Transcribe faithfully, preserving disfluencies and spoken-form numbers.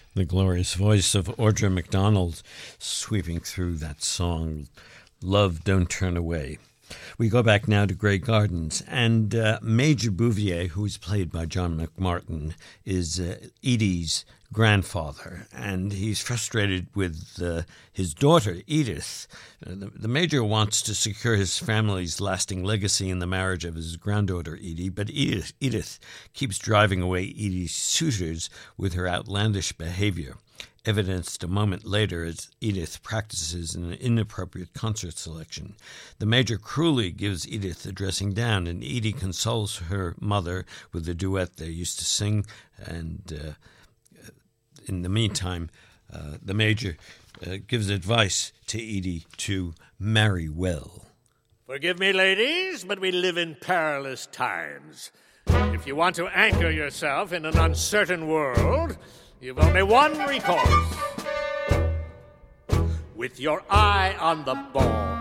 The glorious voice of Audra McDonald sweeping through that song, Love Don't Turn Away. We go back now to Grey Gardens, and uh, Major Bouvier, who is played by John McMartin, is uh, Edie's grandfather, and he's frustrated with uh, his daughter, Edith. Uh, the, the Major wants to secure his family's lasting legacy in the marriage of his granddaughter, Edie, but Edith, Edith keeps driving away Edie's suitors with her outlandish behavior, evidenced a moment later as Edith practices an inappropriate concert selection. The Major cruelly gives Edith a dressing down, and Edie consoles her mother with the duet they used to sing, and uh, in the meantime, uh, the Major uh, gives advice to Edie to marry well. Forgive me, ladies, but we live in perilous times. If you want to anchor yourself in an uncertain world, you've only one recourse. With your eye on the ball,